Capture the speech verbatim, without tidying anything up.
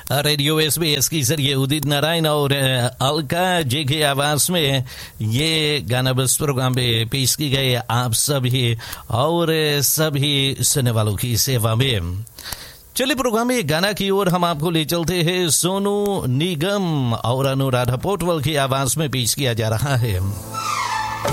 Radio SBS के जरिए उदित नारायण और अलका जी की आवाज में ये गाना बस प्रोग्राम में पेश की गए आप सभी और सभी सुनने वालों की सेवा में। चलिए प्रोग्राम में गाना की ओर हम आपको ले चलते हैं। सोनू निगम और अनुराधा पोटवल की आवाज में पेश किया जा रहा है।